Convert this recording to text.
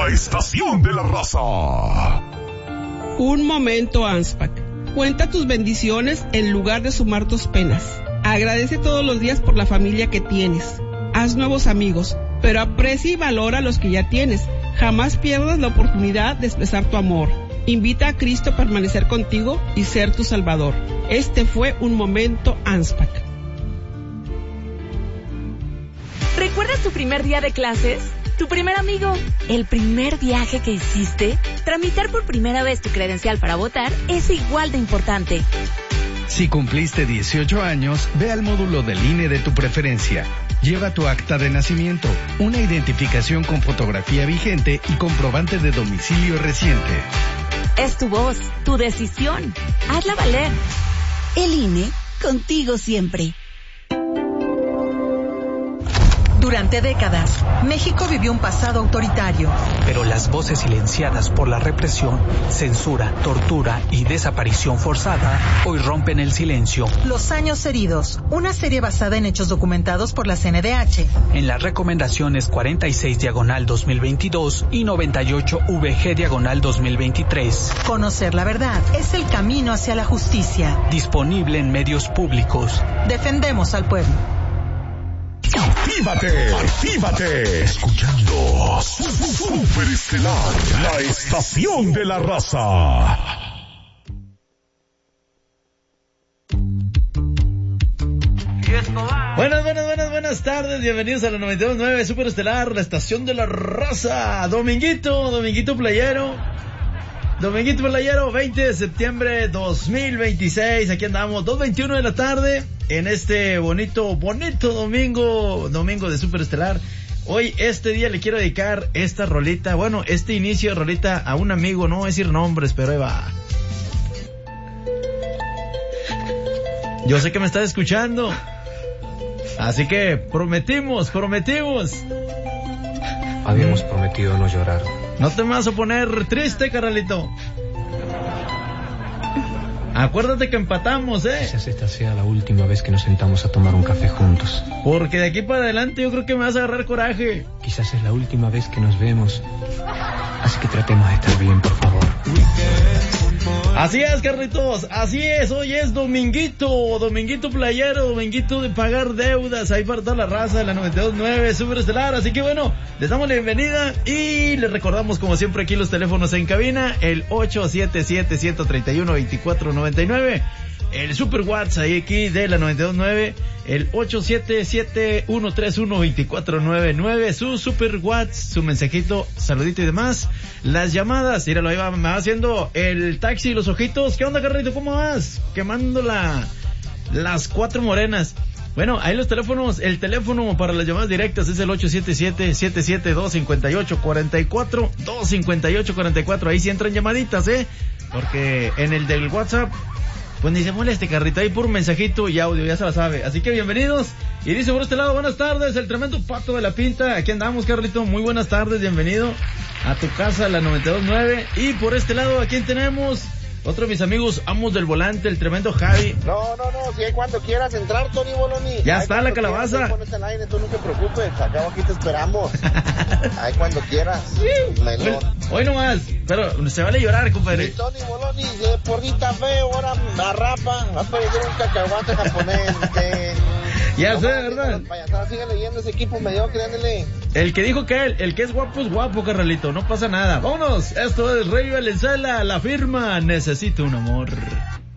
La estación de la raza. Un momento, Anspac. Cuenta tus bendiciones en lugar de sumar tus penas. Agradece todos los días por la familia que tienes. Haz nuevos amigos, pero aprecia y valora a los que ya tienes. Jamás pierdas la oportunidad de expresar tu amor. Invita a Cristo a permanecer contigo y ser tu Salvador. Este fue un momento Anspac. ¿Recuerdas tu primer día de clases? ¿Tu primer amigo? ¿El primer viaje que hiciste? Tramitar por primera vez tu credencial para votar es igual de importante. Si cumpliste 18 años, ve al módulo del INE de tu preferencia. Lleva tu acta de nacimiento, una identificación con fotografía vigente y comprobante de domicilio reciente. Es tu voz, tu decisión. Hazla valer. El INE, contigo siempre. Durante décadas, México vivió un pasado autoritario. Pero las voces silenciadas por la represión, censura, tortura y desaparición forzada hoy rompen el silencio. Los años heridos, una serie basada en hechos documentados por la CNDH. En las recomendaciones 46/2022 y 98/VG/2023. Conocer la verdad es el camino hacia la justicia. Disponible en medios públicos. Defendemos al pueblo. Actívate. Escuchando Superestelar, la estación de la raza. Buenas tardes, bienvenidos a la 92.9 Superestelar, la estación de la raza. Dominguito playero, 20 de septiembre 2026, aquí andamos, 2:21 de la tarde, en este bonito domingo de Superestelar. Hoy, este día, le quiero dedicar esta rolita, este inicio de rolita a un amigo, no voy a decir nombres, pero ahí va. Yo sé que me estás escuchando, así que prometimos. Habíamos prometido no llorar. No te me vas a poner triste, carnalito. Acuérdate que empatamos, Quizás esta sea la última vez que nos sentamos a tomar un café juntos. Porque de aquí para adelante yo creo que me vas a agarrar coraje. Quizás es la última vez que nos vemos. Así que tratemos de estar bien, por favor. Así es, Carlitos, así es. Hoy es dominguito playero, dominguito de pagar deudas. Ahí para toda la raza de la 92.9 Superestelar. Así que les damos la bienvenida y les recordamos como siempre aquí los teléfonos en cabina, el 877-131-2499. El Super WhatsApp aquí de la 92.9, el 877-131-2499, su Super WhatsApp, su mensajito, saludito y demás. Las llamadas, míralo, ahí me va haciendo el taxi y los ojitos. ¿Qué onda, Carrito? ¿Cómo vas? Quemando las cuatro morenas. Ahí los teléfonos, el teléfono para las llamadas directas es el 877-258-44, 258-44, ahí sí entran llamaditas, porque en el del WhatsApp, pues ni se moleste, Carrito, ahí por un mensajito y audio, ya se la sabe. Así que bienvenidos. Y dice por este lado, buenas tardes, el tremendo Pato de la Pinta. Aquí andamos, Carlito, muy buenas tardes, bienvenido a tu casa, la 92.9. Y por este lado, ¿a quién tenemos? Otro de mis amigos, amos del volante, el tremendo Javi. No, si hay cuando quieras entrar, Tony Boloni. Ya está la calabaza. Pones el aire, tú no te preocupes, acá aquí te esperamos. Ahí cuando quieras. Hoy nomás, pero se vale llorar, compadre. Sí, Tony Boloni, de porrita feo, ahora la rapa, va a pedir un cacahuate japonés. Ya sé, ¿verdad? Sigue leyendo ese equipo mediocre, ándale. El que dijo que el que es guapo, carnalito, no pasa nada. Vámonos, esto es Rey Valenzuela, la firma, necesito un amor.